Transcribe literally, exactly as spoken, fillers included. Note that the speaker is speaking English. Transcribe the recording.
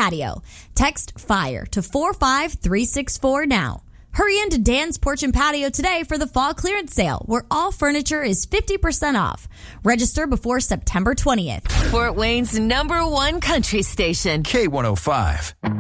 Patio. Text FIRE to four five three six four now. Hurry into Dan's Porch and Patio today for the fall clearance sale, where all furniture is fifty percent off. Register before September twentieth. Fort Wayne's number one country station. K one oh five.